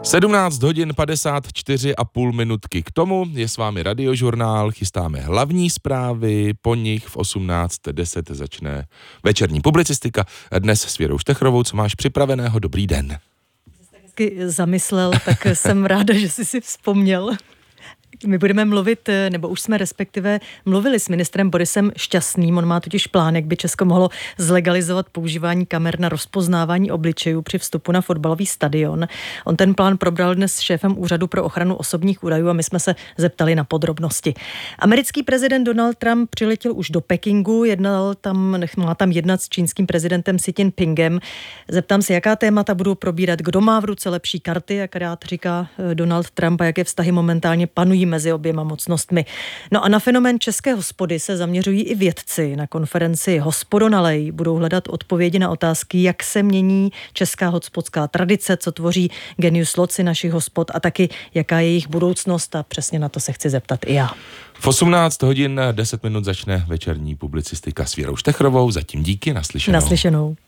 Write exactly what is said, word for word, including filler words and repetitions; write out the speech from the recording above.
sedmnáct hodin padesát čtyři a půl minutky. K tomu je s vámi Radiožurnál, chystáme hlavní zprávy, po nich v osmnáct deset začne večerní publicistika. Dnes s Věrou Štechrovou, co máš připraveného? Dobrý den. Zamyslel, tak jsem ráda, že jsi si vzpomněl. My budeme mluvit, nebo už jsme respektive mluvili s ministrem Borisem Šťastným. On má totiž plán, jak by Česko mohlo zlegalizovat používání kamer na rozpoznávání obličejů při vstupu na fotbalový stadion. On ten plán probral dnes s šéfem Úřadu pro ochranu osobních údajů a my jsme se zeptali na podrobnosti. Americký prezident Donald Trump přiletěl už do Pekingu, jednal tam, má tam jednat s čínským prezidentem Xi Jinpingem. Zeptám se, jaká témata budou probírat, kdo má v ruce lepší karty, jak rád říká Donald Trump, a jaké vztahy momentálně panují mezi oběma mocnostmi. No a na fenomén české hospody se zaměřují i vědci. Na konferenci Hospodo nalej budou hledat odpovědi na otázky, jak se mění česká hospodská tradice, co tvoří genius loci našich hospod a taky jaká je jejich budoucnost, a přesně na to se chci zeptat i já. V osmnáct hodin deset minut začne večerní publicistika s Věrou Štechrovou. Zatím díky, naslyšenou. Naslyšenou.